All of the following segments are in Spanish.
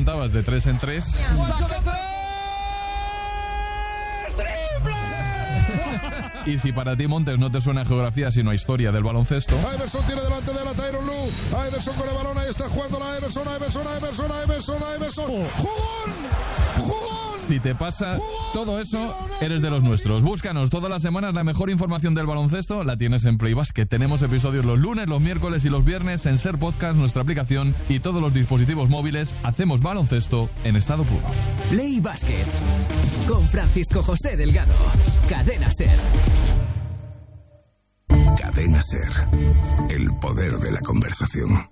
contabas de 3 en 3. Y si para ti, Montes, no te suena geografía sino a historia del baloncesto. Iverson tiene delante de la Tyronn Lue. Iverson con el balón, ahí está jugando la Iverson. ¡Jugón! Si te pasa todo eso, eres de los nuestros. Búscanos todas las semanas, la mejor información del baloncesto la tienes en Play Basket. Tenemos episodios los lunes, los miércoles y los viernes en Ser Podcast, nuestra aplicación y todos los dispositivos móviles. Hacemos baloncesto en estado puro. Play Basket con Francisco José Delgado. Cadena Ser. Cadena Ser. El poder de la conversación.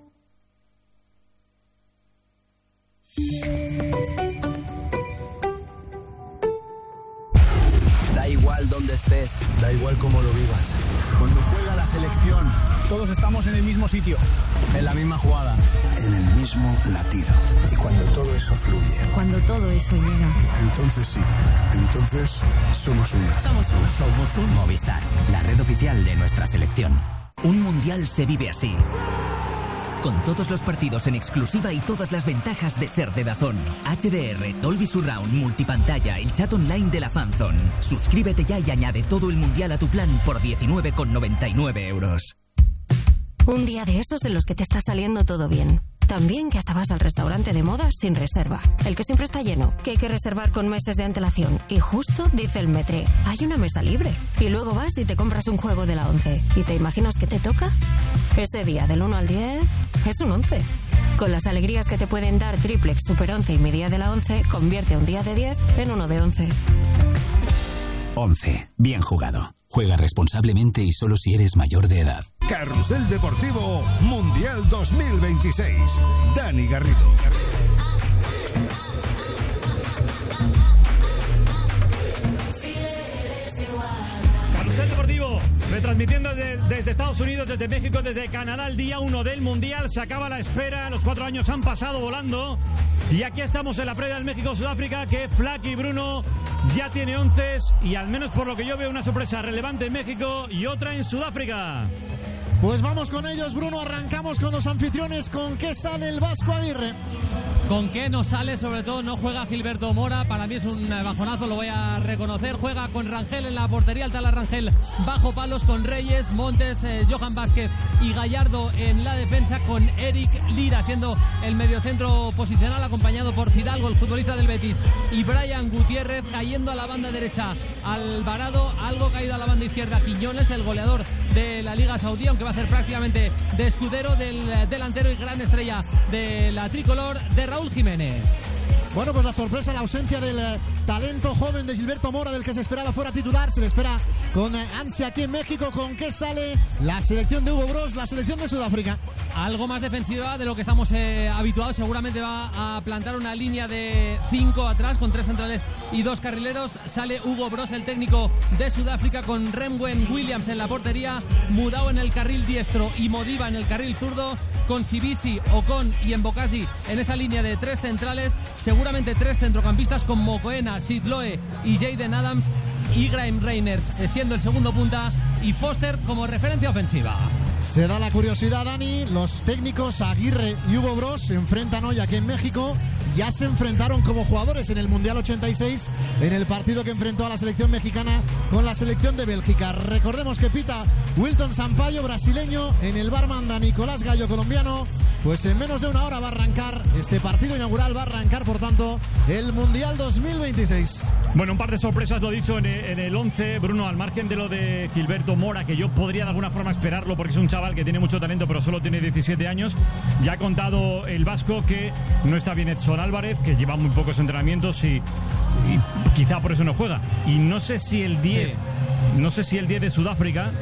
Da igual donde estés, da igual cómo lo vivas. Cuando juega la selección, todos estamos en el mismo sitio, en la misma jugada, en el mismo latido. Y cuando todo eso fluye, cuando todo eso llega, entonces sí, entonces somos uno. Somos un Movistar, la red oficial de nuestra selección. Un mundial se vive así. Con todos los partidos en exclusiva y todas las ventajas de ser de DAZN. HDR, Dolby Surround, multipantalla, el chat online de la Fanzone. Suscríbete ya y añade todo el mundial a tu plan por 19,99 euros. Un día de esos en los que te está saliendo todo bien. También que hasta vas al restaurante de moda sin reserva. El que siempre está lleno, que hay que reservar con meses de antelación. Y justo dice el metre, hay una mesa libre. Y luego vas y te compras un juego de la 11. ¿Y te imaginas que te toca? Ese día del 1 al 10 es un 11. Con las alegrías que te pueden dar Triplex, Super 11 y mi día de la 11, convierte un día de 10 en uno de 11. 11. Bien jugado. Juega responsablemente y solo si eres mayor de edad. Carrusel Deportivo Mundial 2026. Dani Garrido. Carrusel Deportivo, retransmitiendo desde Estados Unidos, desde México, desde Canadá, el día 1 del Mundial. Se acaba la espera, los 4 años han pasado volando. Y aquí estamos en la previa del México-Sudáfrica, que Flaky Bruno ya tiene 11 y al menos por lo que yo veo una sorpresa relevante en México y otra en Sudáfrica. Pues vamos con ellos, Bruno. Arrancamos con los anfitriones. ¿Con qué sale el Vasco Aguirre? ¿Con qué no sale? Sobre todo no juega Gilberto Mora. Para mí es un bajonazo, lo voy a reconocer. Juega con Rangel en la portería, Altala Rangel bajo palos, con Reyes, Montes, Johan Vázquez y Gallardo en la defensa, con Eric Lira siendo el mediocentro posicional, acompañado por Fidalgo, el futbolista del Betis, y Brian Gutiérrez cayendo a la banda derecha. Alvarado, algo caído a la banda izquierda, Quiñones, el goleador de la Liga Saudí, aunque va a ser prácticamente de escudero del delantero y gran estrella de la tricolor, de Raúl Jiménez. Bueno, pues la sorpresa, la ausencia del talento joven de Gilberto Mora, del que se esperaba fuera titular, se le espera con ansia aquí en México. ¿Con qué sale la selección de Hugo Broos, la selección de Sudáfrica? Algo más defensiva de lo que estamos habituados. Seguramente va a plantar una línea de 5 atrás, con 3 centrales y 2 carrileros. Sale Hugo Broos, el técnico de Sudáfrica, con Renwen Williams en la portería, Mudau en el carril diestro y Modiba en el carril zurdo, con Chibisi, Ocon y Embocasi en esa línea de 3 centrales. Seguramente 3 centrocampistas, con Mokoena, Sidloe y Jaden Adams, y Graham Reyners siendo el segundo punta y Foster como referencia ofensiva. Se da la curiosidad, Dani. Los técnicos Aguirre y Hugo Broos se enfrentan hoy aquí en México. Ya se enfrentaron como jugadores en el Mundial 86, en el partido que enfrentó a la selección mexicana con la selección de Bélgica. Recordemos que pita Wilton Sampaio, brasileño. En el bar manda Nicolás Gallo, colombiano. Pues en menos de una hora va a arrancar este partido inaugural. Va a arrancar, por tanto, el Mundial 2026. Bueno, un par de sorpresas, lo dicho, en el 11, Bruno, al margen de lo de Gilberto Mora, que yo podría de alguna forma esperarlo porque es un chaval que tiene mucho talento pero solo tiene 17 años. Ya ha contado el vasco que no está bien Edson Álvarez, que lleva muy pocos entrenamientos y quizá por eso no juega. Y no sé si el 10, no sé si el 10 de Sudáfrica,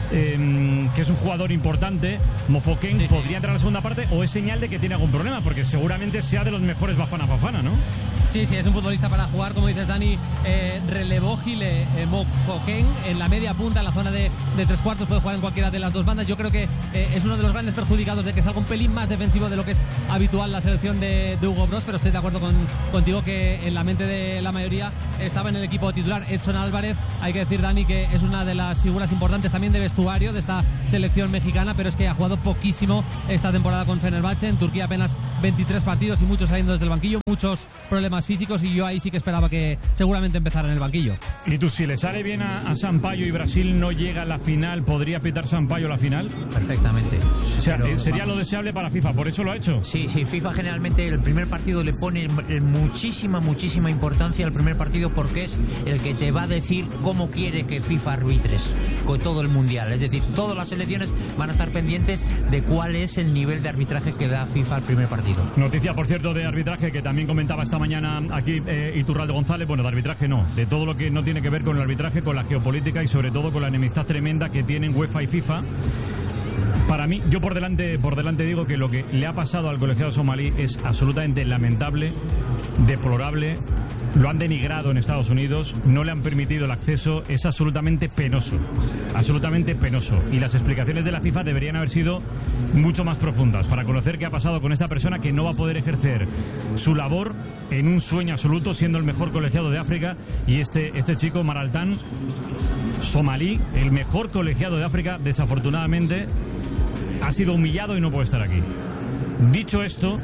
que es un jugador importante, Mofokeng, podría entrar a la segunda parte, o es señal de que tiene algún problema, porque seguramente sea de los mejores Bafana Bafana, ¿no? Sí, es un futbolista para jugar, como dices, Dani. Relevó Gile Mofokeng en la media punta, en la zona de 3/4, puede jugar en cualquiera de las dos bandas. Yo creo que es uno de los grandes perjudicados de que salga un pelín más defensivo de lo que es habitual la selección de Hugo Broos, pero estoy de acuerdo contigo que en la mente de la mayoría estaba en el equipo titular Edson Álvarez. Hay que decir, Dani, que que es una de las figuras importantes también de vestuario de esta selección mexicana, pero es que ha jugado poquísimo esta temporada con Fenerbahce. En Turquía apenas 23 partidos y muchos saliendo desde el banquillo, muchos problemas físicos, y yo ahí sí que esperaba que seguramente empezara en el banquillo. ¿Y tú, si le sale bien a Sampaio y Brasil no llega a la final, podría pitar Sampaio la final? Perfectamente. O sea, sería lo deseable para FIFA, ¿por eso lo ha hecho? Sí, FIFA generalmente el primer partido le pone muchísima importancia al primer partido, porque es el que te va a decir cómo quiere que FIFA arbitres con todo el mundial. Es decir, todas las selecciones van a estar pendientes de cuál es el nivel de arbitraje que da FIFA al primer partido. Noticia, por cierto, de arbitraje que también comentaba esta mañana aquí Iturralde González. Bueno, de arbitraje no, de todo lo que no tiene que ver con el arbitraje, con la geopolítica y sobre todo con la enemistad tremenda que tienen UEFA y FIFA. Para mí, yo por delante digo que lo que le ha pasado al colegiado somalí es absolutamente lamentable, deplorable. Lo han denigrado en Estados Unidos, no le han permitido el acceso, es absolutamente penoso, y las explicaciones de la FIFA deberían haber sido mucho más profundas para conocer qué ha pasado con esta persona que no va a poder ejercer su labor en un sueño absoluto, siendo el mejor colegiado de África. Y este chico, Maraltán, somalí, el mejor colegiado de África, desafortunadamente ha sido humillado y no puede estar aquí. Dicho esto,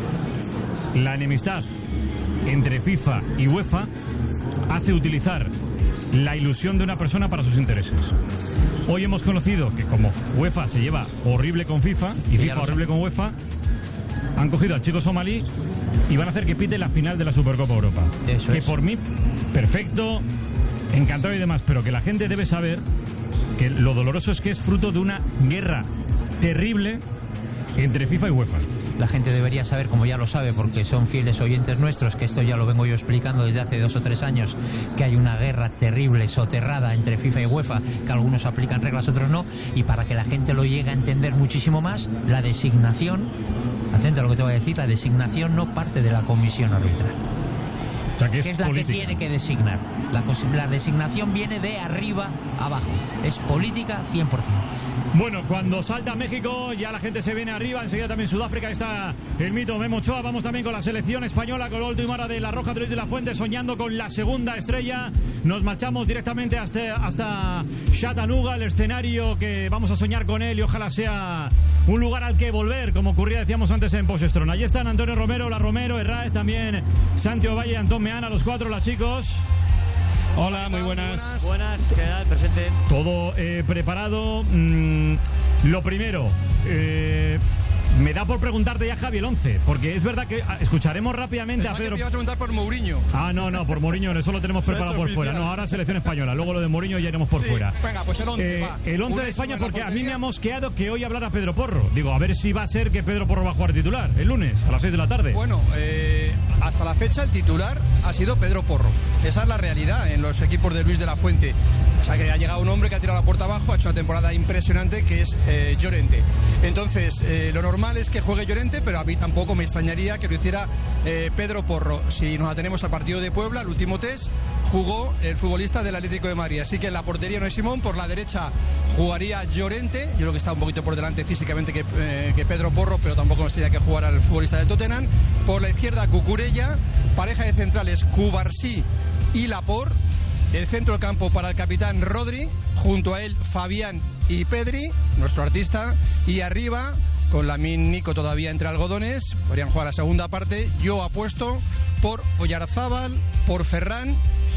la enemistad entre FIFA y UEFA hace utilizar la ilusión de una persona para sus intereses. Hoy hemos conocido que como UEFA se lleva horrible con FIFA y FIFA horrible con UEFA, han cogido al chico somalí y van a hacer que pite la final de la Supercopa Europa. Eso que es. Por mí, perfecto, encantado y demás, pero que la gente debe saber que lo doloroso es que es fruto de una guerra terrible entre FIFA y UEFA. La gente debería saber, como ya lo sabe, porque son fieles oyentes nuestros, que esto ya lo vengo yo explicando desde hace 2 o 3 años, que hay una guerra terrible, soterrada entre FIFA y UEFA, que algunos aplican reglas, otros no, y para que la gente lo llegue a entender muchísimo más, la designación, atento a lo que te voy a decir, la designación no parte de la comisión arbitral. O sea, que es la política. Que tiene que designar. La designación viene de arriba abajo. Es política 100%. Bueno, cuando salta México, ya la gente se viene arriba. Enseguida también Sudáfrica, está el mito Memo Ochoa. Vamos también con la selección española, con la última hora de la Roja de Luis de la Fuente, soñando con la segunda estrella. Nos marchamos directamente hasta Chattanooga, el escenario que vamos a soñar con él, y ojalá sea un lugar al que volver, como ocurría, decíamos antes, en Posestrón. Allí están Antonio Romero, La Romero, Herráez, también Santi Ovalle y Antón Meana, los 4, las chicos. Hola, muy buenas. Buenas, ¿qué tal? Presente. Todo preparado. Lo primero, me da por preguntarte ya, Javi, el 11, porque es verdad que escucharemos rápidamente a Pedro. Que ibas a preguntar por Mourinho. No, por Mourinho eso lo tenemos preparado por fuera. No, ahora selección española, luego lo de Mourinho ya iremos por fuera. Venga, pues el 11, va. El 11 de España, porque a mí me ha mosqueado que hoy hablara Pedro Porro. Digo, a ver si va a ser que Pedro Porro va a jugar titular el lunes a las 6 de la tarde. Bueno, hasta la fecha el titular ha sido Pedro Porro. Esa es la realidad en los equipos de Luis de la Fuente. O sea, que ha llegado un hombre que ha tirado la puerta abajo, ha hecho una temporada impresionante, que es Llorente. Entonces, lo normal es que juegue Llorente, pero a mí tampoco me extrañaría que lo hiciera Pedro Porro. Si nos atenemos al partido de Puebla, el último test, jugó el futbolista del Atlético de Madrid. Así que en la portería no hay Simón, por la derecha jugaría Llorente. Yo creo que está un poquito por delante físicamente que Pedro Porro, pero tampoco me extrañaría que jugara el futbolista del Tottenham. Por la izquierda, Cucurella. Pareja de centrales, Cubarsí y Laporte. El centro del campo para el capitán Rodri, junto a él Fabián y Pedri, nuestro artista, y arriba, con Lamine Nico todavía entre algodones, podrían jugar la segunda parte. Yo apuesto por Oyarzábal, por Ferran,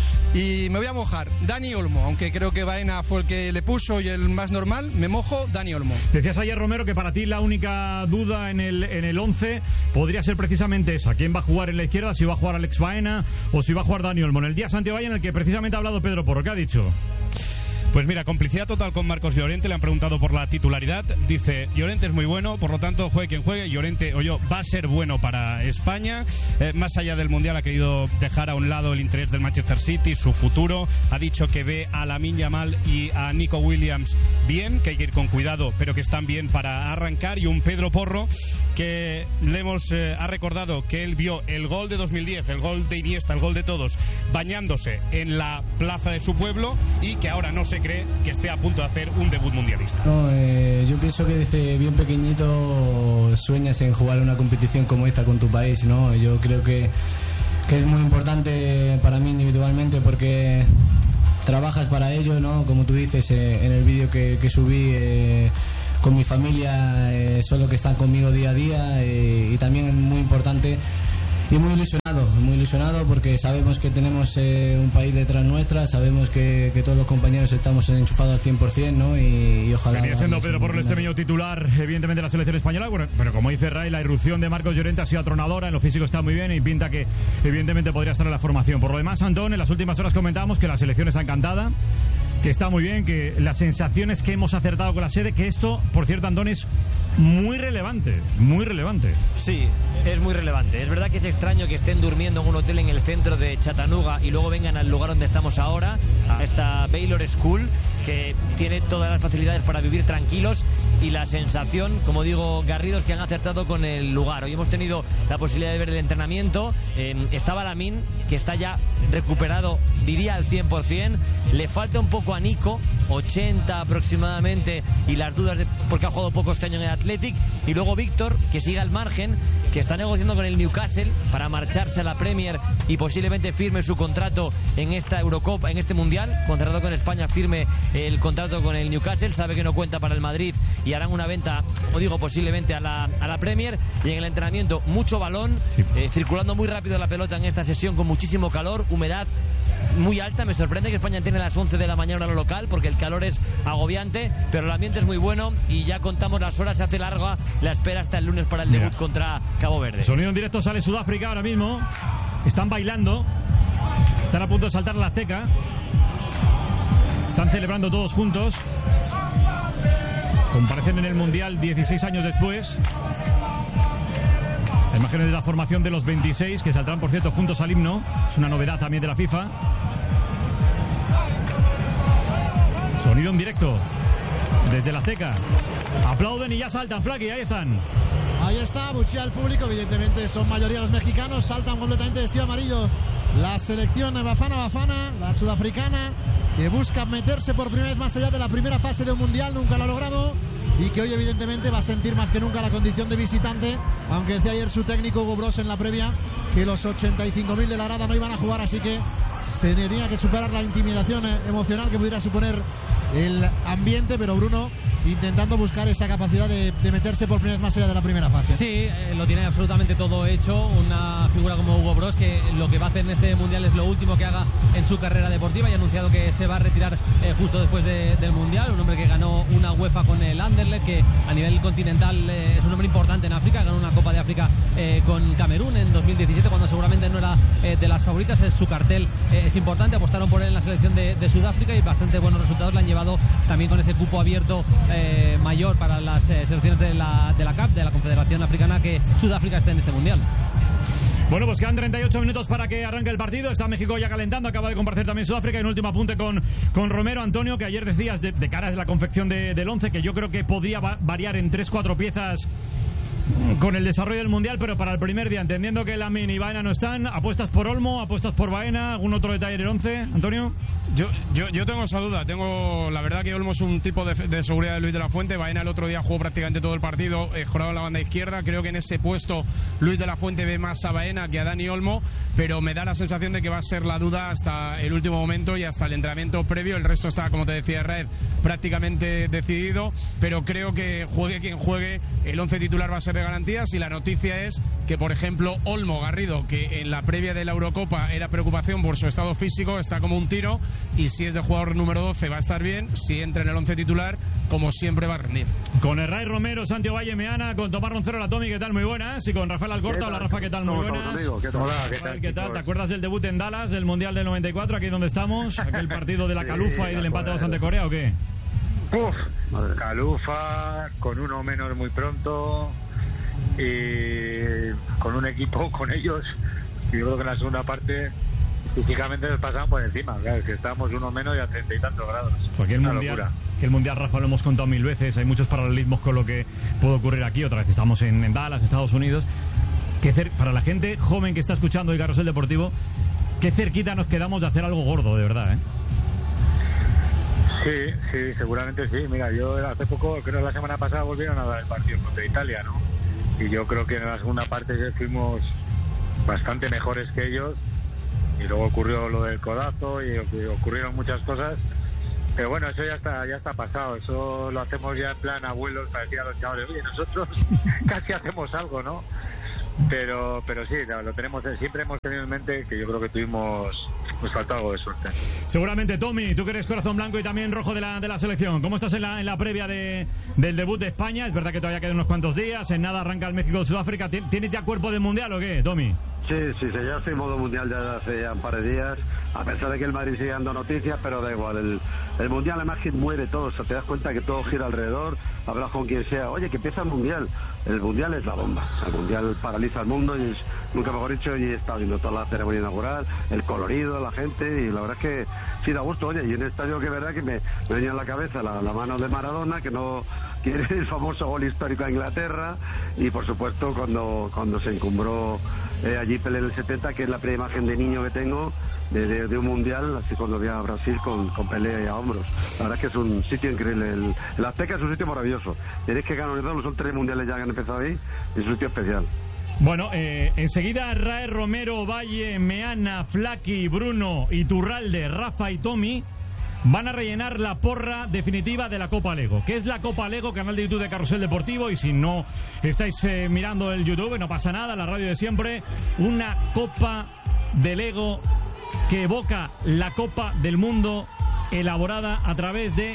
y me voy a mojar Dani Olmo, aunque creo que Baena fue el que le puso y el más normal. Me mojo Dani Olmo. Decías ayer, Romero, que para ti la única duda en el 11 podría ser precisamente esa: quién va a jugar en la izquierda, si va a jugar Alex Baena o si va a jugar Dani Olmo. En el día Santiago Valle, en el que precisamente ha hablado Pedro Porro, ¿qué ha dicho? Pues mira, complicidad total con Marcos Llorente. Le han preguntado por la titularidad. Dice, Llorente es muy bueno, por lo tanto, juegue quien juegue, Llorente o yo va a ser bueno para España. Más allá del Mundial, ha querido dejar a un lado el interés del Manchester City, su futuro. Ha dicho que ve a Lamine Yamal y a Nico Williams bien, que hay que ir con cuidado, pero que están bien para arrancar. Y un Pedro Porro que ha recordado que él vio el gol de 2010, el gol de Iniesta, el gol de todos, bañándose en la plaza de su pueblo, y que ahora no se cree que esté a punto de hacer un debut mundialista. No, yo pienso que desde bien pequeñito sueñas en jugar una competición como esta con tu país, ¿no? Yo creo que es muy importante para mí individualmente, porque trabajas para ello, ¿no? Como tú dices en el vídeo que subí, con mi familia, son los que están conmigo día a día, y también muy importante y muy ilusionado porque sabemos que tenemos un país detrás nuestra, sabemos que todos los compañeros estamos enchufados al 100%, ¿no? Y ojalá... Venía siendo Pedro Porro el extremeño titular, evidentemente, de la selección española, bueno, pero como dice Ray, la irrupción de Marcos Llorente ha sido atronadora, en lo físico está muy bien y pinta que evidentemente podría estar en la formación. Por lo demás, Antón, en las últimas horas comentábamos que la selección está encantada, que está muy bien, que las sensaciones que hemos acertado con la sede, que esto, por cierto, Antón, es muy relevante, muy relevante. Sí, es muy relevante. Es verdad que es extraño que estén durmiendo en un hotel en el centro de Chattanooga y luego vengan al lugar donde estamos ahora, a esta Baylor School, que tiene todas las facilidades para vivir tranquilos, y la sensación, como digo, Garrido, es que han acertado con el lugar. Hoy hemos tenido la posibilidad de ver el entrenamiento. Estaba Lamin, que está ya recuperado, diría al 100%. Le falta un poco a Nico, 80 aproximadamente, y las dudas de porque ha jugado poco este año en el Athletic. Y luego Víctor, que sigue al margen, que está negociando con el Newcastle para marcharse a la Premier y posiblemente firme su contrato en esta Eurocopa, en este Mundial. Contratado con España, firme el contrato con el Newcastle. Sabe que no cuenta para el Madrid y harán una venta, o digo posiblemente, a la Premier. Y en el entrenamiento, mucho balón, sí, circulando muy rápido la pelota en esta sesión, con muchísimo calor, humedad muy alta. Me sorprende que España tiene las 11 de la mañana hora local, porque el calor es agobiante, pero el ambiente es muy bueno y ya contamos las horas. Se hace larga la espera hasta el lunes para el debut contra Cabo Verde. Sonido en directo, sale Sudáfrica ahora mismo. Están bailando, están a punto de saltar la Azteca, están celebrando todos juntos. Comparecen en el Mundial 16 años después. Imágenes de la formación de los 26, que saldrán, por cierto, juntos al himno. Es una novedad también de la FIFA. Sonido en directo desde la Azteca. Aplauden y ya saltan, Flaky, ahí están. Ahí está, buchea al público. Evidentemente son mayoría los mexicanos. Saltan completamente vestido amarillo la selección Bafana, la sudafricana, que busca meterse por primera vez más allá de la primera fase de un mundial. Nunca lo ha logrado, y que hoy evidentemente va a sentir más que nunca la condición de visitante, aunque decía ayer su técnico Hugo Bros en la previa que los 85.000 de la grada no iban a jugar, así que se tenía que superar la intimidación emocional que pudiera suponer el ambiente. Pero Bruno intentando buscar esa capacidad de meterse por primera vez más allá de la primera fase. Sí, lo tiene absolutamente todo hecho. Una figura como Hugo Bros, que lo que va a hacer en este mundial es lo último que haga en su carrera deportiva, y ha anunciado que se va a retirar justo después del mundial. Un hombre que ganó una UEFA con el Anderlecht, que a nivel continental es un hombre importante en África. Ganó una Copa de África con Camerún en 2017, cuando seguramente no era de las favoritas. Su cartel es importante. Apostaron por él en la selección de Sudáfrica y bastante buenos resultados le han llevado también con ese cupo abierto mayor para las selecciones de la CAF, de la Confederación Africana, que Sudáfrica esté en este mundial. Bueno, pues quedan 38 minutos para que arranque el partido. Está México ya calentando, acaba de comparecer también Sudáfrica. Y un último apunte con Romero. Antonio, que ayer decías de cara a la confección del 11, que yo creo que podría variar en 3-4 piezas con el desarrollo del mundial, pero para el primer día, entendiendo que Lamin y Baena no están, ¿apuestas por Olmo, apuestas por Baena? ¿Algún otro detalle del 11, Antonio? Yo tengo esa duda. La verdad que Olmo es un tipo de seguridad de Luis de la Fuente. Baena el otro día jugó prácticamente todo el partido, jugado en la banda izquierda. Creo que en ese puesto Luis de la Fuente ve más a Baena que a Dani Olmo, pero me da la sensación de que va a ser la duda hasta el último momento y hasta el entrenamiento previo. El resto está, como te decía Red, prácticamente decidido, pero creo que juegue quien juegue, el 11 titular va a ser de garantías. Y la noticia es que, por ejemplo, Olmo, Garrido, que en la previa de la Eurocopa era preocupación por su estado físico, está como un tiro, y si es de jugador número 12 va a estar bien. Si entra en el 11 titular, como siempre, va a rendir. Con Herray Romero, Santiago Valle Meana, con Tomás Roncero, la Tomi, ¿qué tal? Muy buenas. Y con Rafael Alcorta. Hola, Rafa, ¿qué tal? Muy buenas. ¿Qué tal? ¿Te acuerdas del debut en Dallas, del Mundial del 94, aquí donde estamos? Aquel partido de la Calufa y del empate ante Corea, ¿o qué? Calufa, con uno menos muy pronto, y con un equipo, con ellos, yo creo que en la segunda parte físicamente les pasaban por encima, claro, que estábamos uno menos y a 30 y tantos grados. Porque el mundial, Rafa, lo hemos contado 1000 veces, hay muchos paralelismos con lo que puede ocurrir aquí. Otra vez estamos en Dallas, Estados Unidos. Para la gente joven que está escuchando el Carrusel Deportivo, qué cerquita nos quedamos de hacer algo gordo, de verdad, ¿eh? Sí, seguramente sí. Mira, yo hace poco, creo que la semana pasada volvieron a dar el partido contra Italia, ¿no? Y yo creo que en la segunda parte fuimos bastante mejores que ellos, y luego ocurrió lo del codazo y ocurrieron muchas cosas. Pero bueno, eso ya está pasado. Eso lo hacemos ya en plan abuelos para decir a los chavales, oye, nosotros casi hacemos algo, ¿no? Pero sí, lo tenemos, siempre hemos tenido en mente que yo creo que nos faltó algo de suerte. Seguramente. Tommy, tú que eres corazón blanco y también rojo de la selección, ¿cómo estás en la previa del debut de España? Es verdad que todavía quedan unos cuantos días, en nada arranca el México-Sudáfrica. ¿Tienes ya cuerpo de mundial o qué, Tommy? Sí, ya estoy en modo mundial ya hace ya un par de días, a pesar de que el Madrid sigue dando noticias, pero da igual, el mundial además que mueve todo, o sea, te das cuenta que todo gira alrededor, hablas con quien sea, oye, que empieza el mundial es la bomba, el mundial paraliza el mundo, y nunca mejor dicho, y he estado viendo toda la ceremonia inaugural, el colorido, la gente, y la verdad es que sí da gusto, oye, y en esta yo que verdad que me venía en la cabeza la mano de Maradona, que es el famoso gol histórico a Inglaterra, y por supuesto cuando se encumbró allí Pelé en el 70, que es la primera imagen de niño que tengo de un mundial, así cuando vi a Brasil con Pelé a hombros. La verdad es que es un sitio increíble, el Azteca es un sitio maravilloso, tenéis que canonizarlo, son 3 mundiales ya que han empezado ahí, es un sitio especial. Bueno, enseguida Rae, Romero, Valle, Meana, Flaki, Bruno, Iturralde, Rafa y Tommy van a rellenar la porra definitiva de la Copa Lego. ¿Qué es la Copa Lego? Canal de YouTube de Carrusel Deportivo. Y si no estáis mirando el YouTube, no pasa nada, la radio de siempre. Una Copa de Lego que evoca la Copa del Mundo, elaborada a través de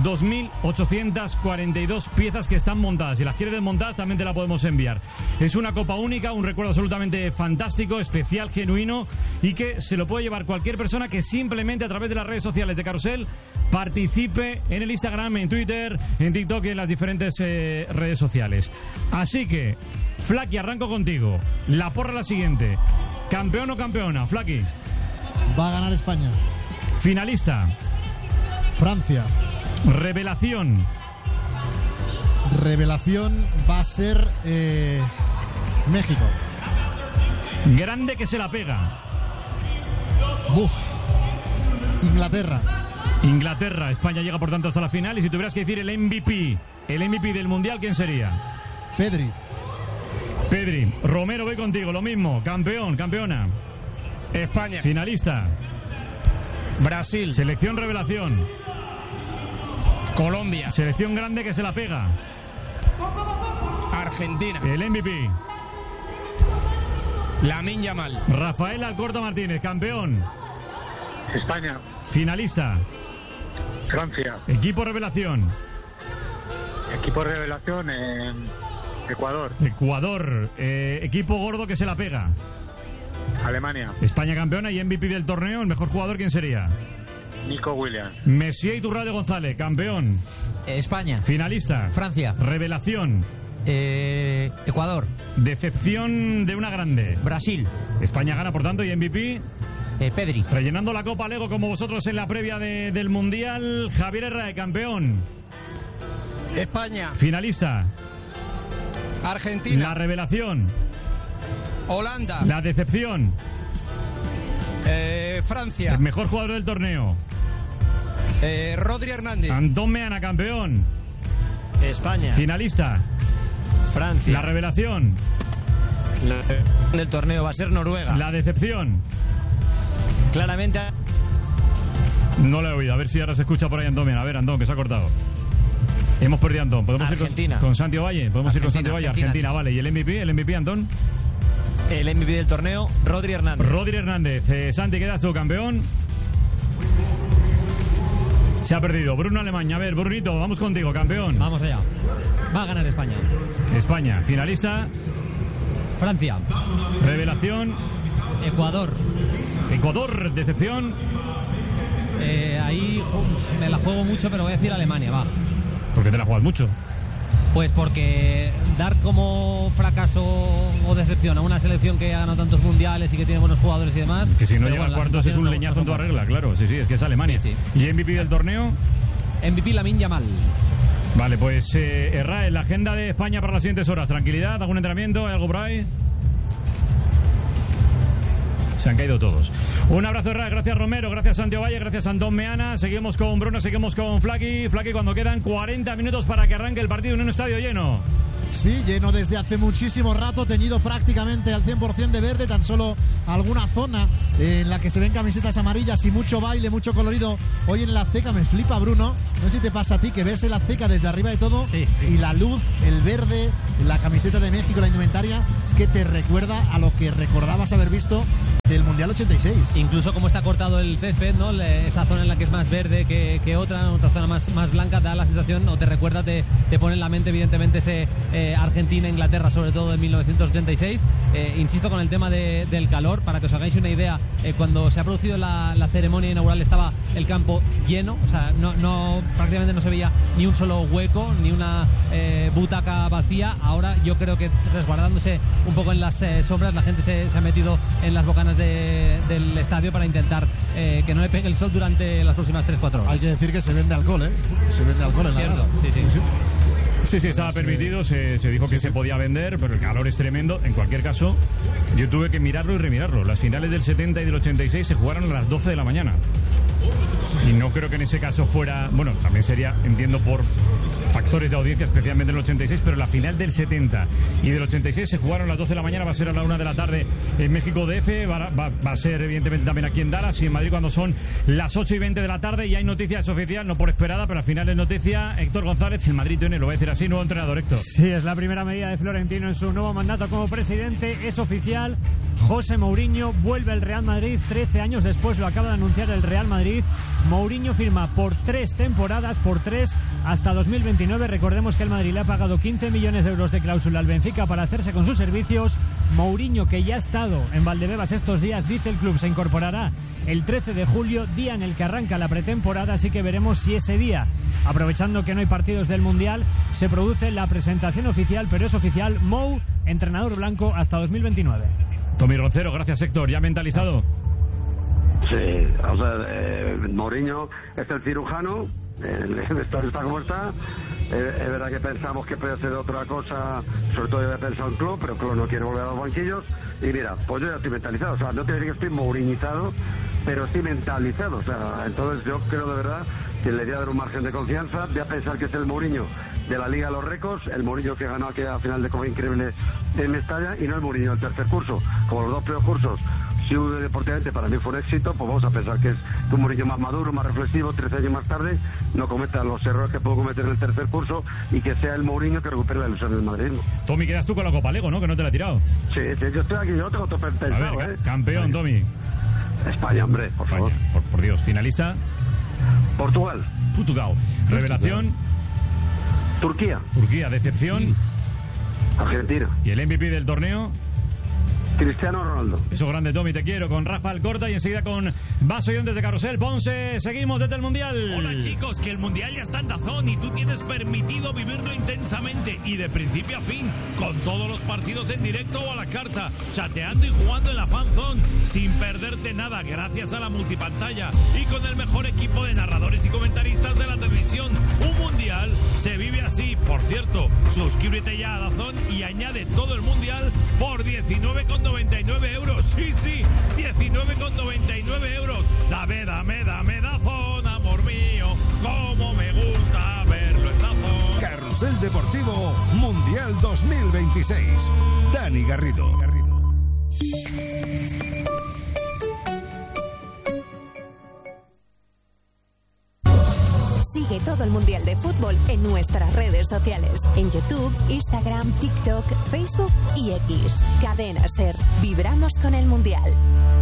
2.842 piezas que están montadas. Si las quieres desmontar, también te la podemos enviar. Es una copa única, un recuerdo absolutamente fantástico, especial, genuino, y que se lo puede llevar cualquier persona que simplemente a través de las redes sociales de Carrusel participe en el Instagram, en Twitter, en TikTok y en las diferentes redes sociales. Así que, Flaki, arranco contigo. La porra la siguiente: ¿campeón o campeona, Flaki? Va a ganar España. Finalista: Francia. Revelación va a ser México. Grande que se la pega. Inglaterra. España llega por tanto hasta la final. Y si tuvieras que decir el MVP del Mundial, ¿quién sería? Pedri. Romero, voy contigo, lo mismo. Campeona. España. Finalista: Brasil. Selección revelación: Colombia. Selección grande que se la pega: Argentina. El MVP: Lamine Yamal. Rafael Alcorta Martínez. Campeón: España. Finalista: Francia. Equipo revelación: Ecuador. Equipo gordo que se la pega: Alemania. España campeona. Y MVP del torneo, el mejor jugador, ¿quién sería? Nico Williams. Messier Iturralde González. Campeón: España. Finalista: Francia. Revelación: Ecuador. Decepción de una grande: Brasil. España gana por tanto. Y MVP: Pedri. Rellenando la Copa Lego como vosotros en la previa del Mundial, Javier Herrera, campeón: España. Finalista: Argentina. La revelación: Holanda. La decepción: Francia. El mejor jugador del torneo: Rodri Hernández. Antón Meana, campeón: España. Finalista: Francia. La revelación: del torneo va a ser Noruega. La decepción: claramente. No lo he oído, a ver si ahora se escucha por ahí Antón Meana. A ver, Antón, que se ha cortado. Hemos perdido a Antón. ¿Podemos Argentina. ir con Santi Valle? ¿Podemos ir con Santi Valle? Argentina, vale. ¿Y el MVP, Antón? El MVP del torneo, Rodri Hernández. Santi, quedas tú, campeón. Se ha perdido. Bruno Alemania. A ver, Brunito, vamos contigo, campeón. Vamos allá. Va a ganar España. España. Finalista: Francia. Revelación: Ecuador. Decepción: ahí me la juego mucho, pero voy a decir Alemania, va. ¿Por qué te la juegas mucho? Pues porque dar como fracaso o decepción a una selección que ha ganado tantos mundiales y que tiene buenos jugadores y demás. Que si no llega a cuartos es un leñazo en toda regla, claro. Sí, es que es Alemania. Sí. ¿Y MVP del torneo? MVP Lamine Yamal. Vale, pues Rae, la agenda de España para las siguientes horas. ¿Tranquilidad? ¿Algún entrenamiento? ¿Hay algo por ahí? Se han caído todos. Un abrazo, Rae. Gracias, Romero. Gracias, Santiago Valle. Gracias, Antón Meana. Seguimos con Bruno. Seguimos con Flaki. Flaki, cuando quedan 40 minutos para que arranque el partido en un estadio lleno. Sí, lleno desde hace muchísimo rato, teñido prácticamente al 100% de verde. Tan solo alguna zona en la que se ven camisetas amarillas y mucho baile, mucho colorido. Hoy en el Azteca me flipa, Bruno. No sé si te pasa a ti que ves el Azteca desde arriba de todo y la luz, el verde, la camiseta de México, la indumentaria, es que te recuerda a lo que recordabas haber visto del Mundial 86. Incluso como está cortado el césped, ¿no? Esa zona en la que es más verde que otra zona más blanca, da la sensación, o te recuerda, te pone en la mente evidentemente ese Argentina-Inglaterra, sobre todo en 1986. Insisto con el tema del calor, para que os hagáis una idea, cuando se ha producido la ceremonia inaugural estaba el campo lleno, o sea, prácticamente no se veía ni un solo hueco, ni una butaca vacía. Ahora yo creo que resguardándose un poco en las sombras, la gente se ha metido en las bocanas del estadio para intentar que no le pegue el sol durante las próximas 3-4 horas. Hay que decir que se vende alcohol, se vende alcohol en la grada. Sí, estaba permitido, se dijo que se podía vender, pero el calor es tremendo. En cualquier caso, yo tuve que mirarlo y remirarlo. Las finales del 70 y del 86 se jugaron a las 12 de la mañana. Y no creo que en ese caso fuera... Bueno, también sería, entiendo, por factores de audiencia, especialmente en el 86, pero la final del 70 y del 86 se jugaron a las 12 de la mañana, va a ser a la 1 de la tarde en México DF, va a ser evidentemente también aquí en Dallas y en Madrid cuando son las 8:20 de la tarde. Y hay noticias oficial, no por esperada, pero al final es noticia. Héctor González, el Madrid tiene, lo voy a decir así, nuevo entrenador. Héctor. Sí, es la primera medida de Florentino en su nuevo mandato como presidente, es oficial. José Mourinho vuelve al Real Madrid 13 años después, lo acaba de anunciar el Real Madrid. Mourinho firma por 3 temporadas, hasta 2029. Recordemos que el Madrid le ha pagado 15 millones de euros de cláusula al Benfica para hacerse con sus servicios. Mourinho, que ya ha estado en Valdebebas estos días, dice el club, se incorporará el 13 de julio, día en el que arranca la pretemporada, así que veremos si ese día, aprovechando que no hay partidos del Mundial, se produce la presentación oficial, pero es oficial, Mou, entrenador blanco hasta 2029. Tommy Roncero, gracias Héctor, ¿ya mentalizado? Sí, o sea, Mourinho es el cirujano, el vestuario está como está. Es verdad que pensamos que puede ser otra cosa, sobre todo yo he pensado en Klopp, pero Klopp no quiere volver a los banquillos. Y mira, pues yo ya estoy mentalizado, o sea, no te diría que estoy mouriñizado, pero estoy mentalizado, o sea, entonces yo creo de verdad que le voy a dar un margen de confianza, voy a pensar que es el Mourinho de la Liga de los Récords, el Mourinho que ganó aquella final de Copa Increíble en Mestalla, y no el Mourinho del tercer curso. Como los dos primeros cursos, si deportivamente para mí fue un éxito, pues vamos a pensar que es un Mourinho más maduro, más reflexivo, 13 años más tarde, no cometa los errores que puedo cometer en el tercer curso, y que sea el Mourinho que recupere la ilusión del madridismo. Tommy, quedas tú con la Copa Lego, ¿no? Que no te la he tirado. Sí, yo estoy aquí, yo tengo todo pensado, a ver, campeón, Tommy. España, hombre, por favor. Por Dios, finalista. Portugal. Revelación. Turquía. Decepción. Argentina. ¿Y el MVP del torneo? Cristiano Ronaldo. Eso grande, Tommy, te quiero. Con Rafa Alcorta y enseguida con Vaso y Ondes de Carrusel. Ponce, seguimos desde el Mundial. Hola chicos, que el Mundial ya está en DAZN y tú tienes permitido vivirlo intensamente y de principio a fin, con todos los partidos en directo o a la carta, chateando y jugando en la Fan Zone, sin perderte nada, gracias a la multipantalla y con el mejor equipo de narradores y comentaristas de la televisión. Un Mundial se vive así. Por cierto, suscríbete ya a DAZN y añade todo el Mundial por 19,99 euros. Sí, 19,99 euros. Dame DAZN, amor mío, como me gusta verlo en DAZN. Carrusel Deportivo Mundial 2026. Dani Garrido. Sigue todo el Mundial de Fútbol en nuestras redes sociales. En YouTube, Instagram, TikTok, Facebook y X. Cadena SER. Vibramos con el Mundial.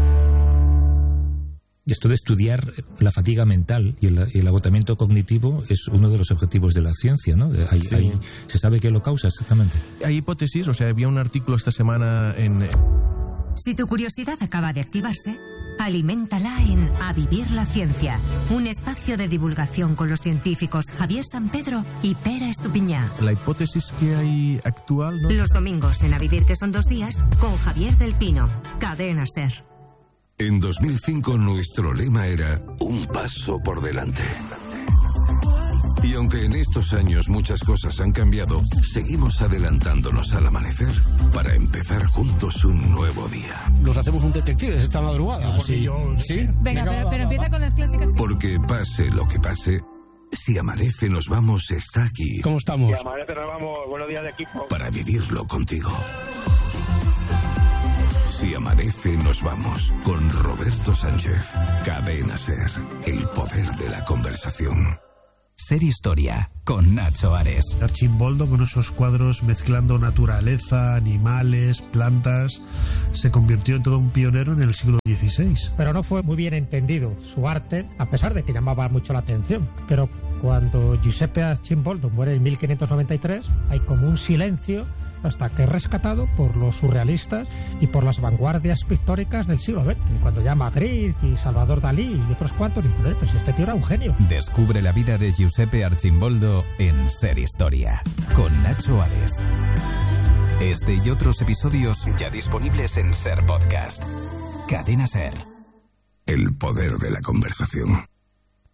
Esto de estudiar la fatiga mental y el agotamiento cognitivo es uno de los objetivos de la ciencia, ¿no? ¿Se sabe qué lo causa exactamente? Hay hipótesis, o sea, había un artículo esta semana en... Si tu curiosidad acaba de activarse, aliméntala en A Vivir la Ciencia, un espacio de divulgación con los científicos Javier San Pedro y Pera Estupiñá. La hipótesis que hay actual... ¿no? Los domingos en A Vivir, que son 2 días, con Javier del Pino. Cadena SER. En 2005 nuestro lema era un paso por delante. Y aunque en estos años muchas cosas han cambiado, seguimos adelantándonos al amanecer para empezar juntos un nuevo día. Nos hacemos un detectives esta madrugada. ¿Sí? Venga, pero empieza con las clásicas. Porque pase lo que pase, si amanece nos vamos está aquí. ¿Cómo estamos? Si amanece nos vamos, buenos días de equipo. Para vivirlo contigo. Si amanece, nos vamos. Con Roberto Sánchez. Cadena SER. El poder de la conversación. Ser Historia, con Nacho Ares. Archimboldo, con esos cuadros mezclando naturaleza, animales, plantas, se convirtió en todo un pionero en el siglo XVI. Pero no fue muy bien entendido su arte, a pesar de que llamaba mucho la atención. Pero cuando Giuseppe Archimboldo muere en 1593, hay como un silencio hasta que es rescatado por los surrealistas y por las vanguardias pictóricas del siglo XX. Cuando ya Magritte y Salvador Dalí y otros cuantos dicen, pues este tío era un genio. Descubre la vida de Giuseppe Archimboldo en Ser Historia, con Nacho Ares. Este y otros episodios ya disponibles en Ser Podcast. Cadena SER. El poder de la conversación.